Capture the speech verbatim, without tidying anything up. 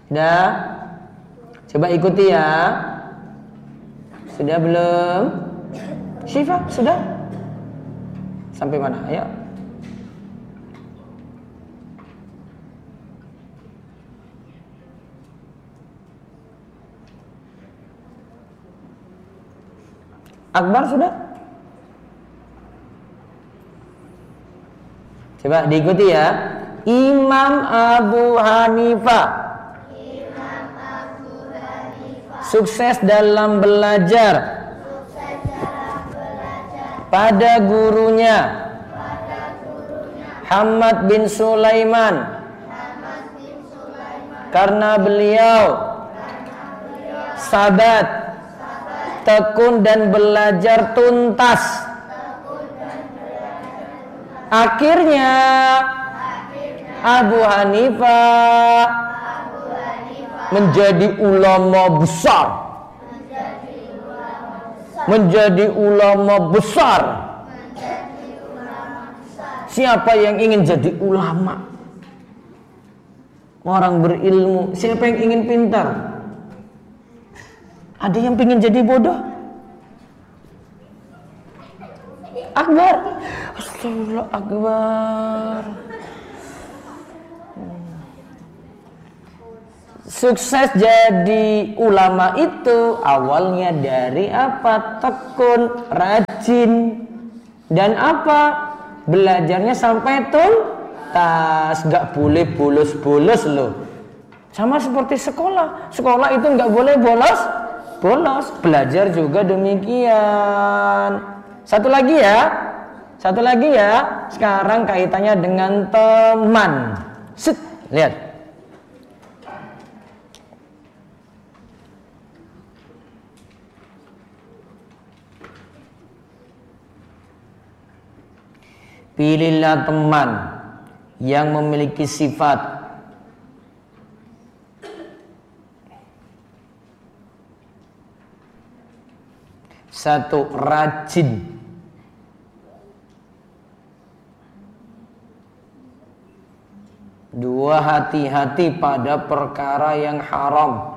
Sudah? Coba ikuti ya. Sudah belum? Syifa, sudah? Sampai mana? Ayo. Akbar sudah? Coba diikuti ya. Imam Abu Hanifah. Imam Abu Hanifah. Sukses dalam belajar. Sukses dalam belajar. Pada gurunya. Pada gurunya. Hamad bin Sulaiman. Hamad bin Sulaiman. Karena beliau. Karena beliau. Sabat. Sabat. Tekun dan belajar tuntas. Tekun dan belajar tuntas. Akhirnya. Abu Hanifah, Abu Hanifah menjadi ulama besar. Menjadi ulama besar. Menjadi ulama besar. Menjadi ulama besar. Siapa yang ingin jadi ulama? Orang berilmu. Siapa yang ingin pintar? Ada yang ingin jadi bodoh? Akbar. Astagfirullah Akbar. Sukses jadi ulama itu awalnya dari apa? Tekun, rajin, dan apa? Belajarnya sampai tuntas. Gak boleh bolos-bolos loh. Sama seperti sekolah. Sekolah itu gak boleh bolos, bolos. Belajar juga demikian. Satu lagi ya. Satu lagi ya. Sekarang kaitannya dengan teman. Set, lihat. Pilihlah teman yang memiliki sifat satu, rajin. Dua, hati-hati pada perkara yang haram.